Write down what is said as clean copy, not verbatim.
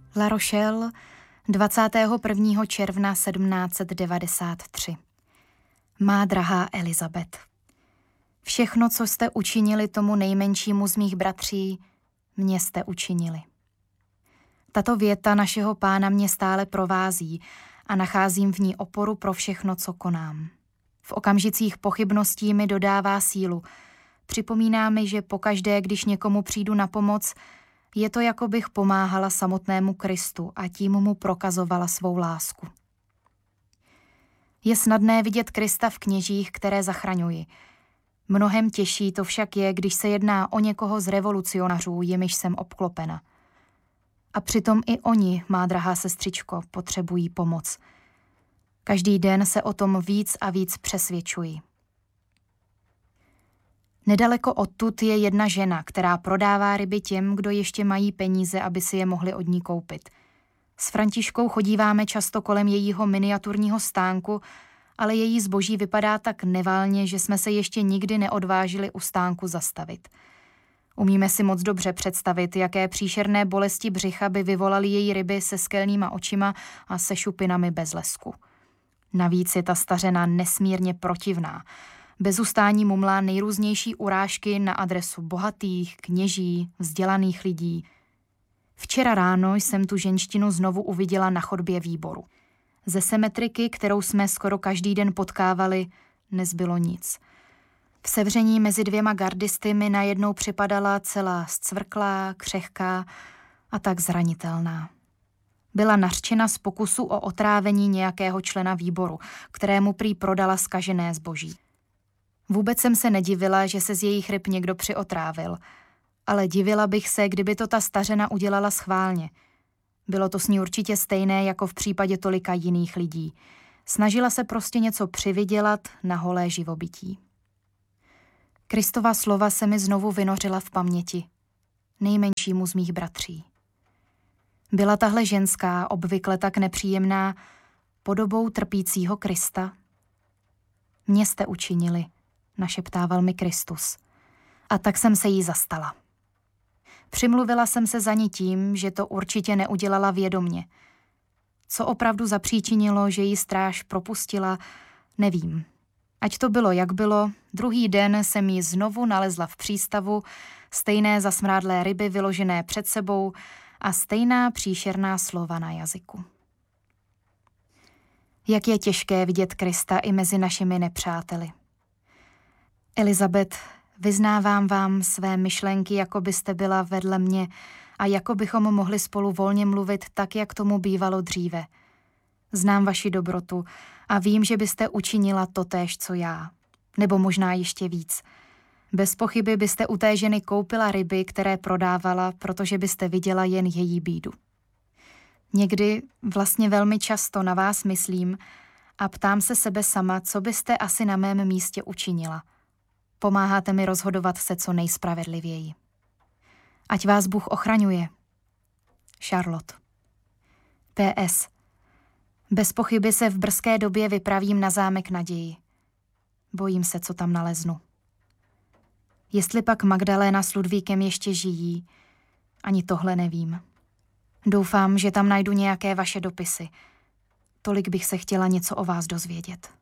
La Rochelle, 21. června 1793. Má drahá Elizabeth, všechno, co jste učinili tomu nejmenšímu z mých bratří, mě jste učinili. Tato věta našeho Pána mě stále provází a nacházím v ní oporu pro všechno, co konám. V okamžicích pochybností mi dodává sílu. Připomíná mi, že pokaždé, když někomu přijdu na pomoc, je to, jako bych pomáhala samotnému Kristu a tím mu prokazovala svou lásku. Je snadné vidět Krista v kněžích, které zachraňuji. Mnohem těžší to však je, když se jedná o někoho z revolucionařů, jimiž jsem obklopena. A přitom i oni, má drahá sestřičko, potřebují pomoc. Každý den se o tom víc a víc přesvědčuji. Nedaleko odtud je jedna žena, která prodává ryby těm, kdo ještě mají peníze, aby si je mohli od ní koupit. S Františkou chodíváme často kolem jejího miniaturního stánku, ale její zboží vypadá tak nevalně, že jsme se ještě nikdy neodvážili u stánku zastavit. Umíme si moc dobře představit, jaké příšerné bolesti břicha by vyvolaly její ryby se skelnýma očima a se šupinami bez lesku. Navíc je ta stařena nesmírně protivná. Bez ustání mumlá nejrůznější urážky na adresu bohatých, kněží, vzdělaných lidí. Včera ráno jsem tu ženštinu znovu uviděla na chodbě výboru. Ze symetriky, kterou jsme skoro každý den potkávali, nezbylo nic. V sevření mezi dvěma gardisty mi najednou připadala celá zcvrklá, křehká a tak zranitelná. Byla nařčena z pokusu o otrávení nějakého člena výboru, kterému prý prodala zkažené zboží. Vůbec jsem se nedivila, že se z jejich ryb někdo přiotrávil, ale divila bych se, kdyby to ta stařena udělala schválně. Bylo to s ní určitě stejné jako v případě tolika jiných lidí. Snažila se prostě něco přivydělat na holé živobytí. Kristova slova se mi znovu vynořila v paměti. Nejmenšímu z mých bratří. Byla tahle ženská, obvykle tak nepříjemná, podobou trpícího Krista? Mě jste učinili, našeptával mi Kristus. A tak jsem se jí zastala. Přimluvila jsem se za ní tím, že to určitě neudělala vědomně. Co opravdu zapříčinilo, že jí stráž propustila, nevím. Ať to bylo, jak bylo, druhý den jsem jí znovu nalezla v přístavu, stejné zasmrádlé ryby vyložené před sebou a stejná příšerná slova na jazyku. Jak je těžké vidět Krista i mezi našimi nepřáteli. Elizabeth, vyznávám vám své myšlenky, jako byste byla vedle mě a jako bychom mohli spolu volně mluvit tak, jak tomu bývalo dříve. Znám vaši dobrotu a vím, že byste učinila totéž, co já. Nebo možná ještě víc. Bez pochyby byste u té ženy koupila ryby, které prodávala, protože byste viděla jen její bídu. Někdy, vlastně velmi často na vás myslím a ptám se sebe sama, co byste asi na mém místě učinila. Pomáháte mi rozhodovat se co nejspravedlivěji. Ať vás Bůh ochraňuje. Charlotte. PS. Bez pochyby se v brzké době vypravím na zámek Naději. Bojím se, co tam naleznu. Jestli pak Magdaléna s Ludvíkem ještě žijí, ani tohle nevím. Doufám, že tam najdu nějaké vaše dopisy. Tolik bych se chtěla něco o vás dozvědět.